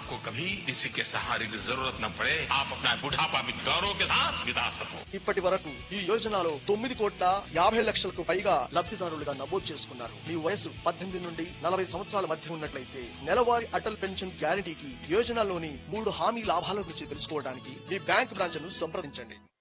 आपको कभी किसी के सहारे की जरूरत न पड़े, आप अपना बुढ़ापा भी गौरव के साथ बिता सको। ఇప్పటి వరకు ఈ యోజనలో 9,50,00,000కు పైగా లబ్ధిదారులుగా నమోదు చేసుకున్నారు. మీ వయసు 18 నుండి 40 సంవత్సరాల మధ్య ఉన్నట్లయితే నెలవారీ అటల్ పెన్షన్ గ్యారంటీకి యోజనలోని 3 హామీ లాభాల గురించి తెలుసుకోవడానికి మీ బ్యాంక్ బ్రాంచ్ను సంప్రదించండి.